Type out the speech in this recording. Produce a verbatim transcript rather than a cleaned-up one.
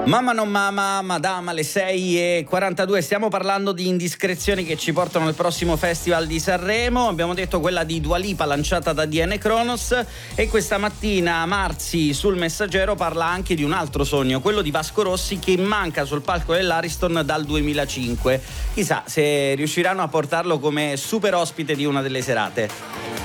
Mamma non mamma, madama, alle sei e quarantadue. Stiamo parlando di indiscrezioni che ci portano al prossimo Festival di Sanremo. Abbiamo detto quella di Dua Lipa lanciata da D N Kronos, e questa mattina Marzi sul Messaggero parla anche di un altro sogno, quello di Vasco Rossi, che manca sul palco dell'Ariston dal duemilacinque. Chissà se riusciranno a portarlo come super ospite di una delle serate.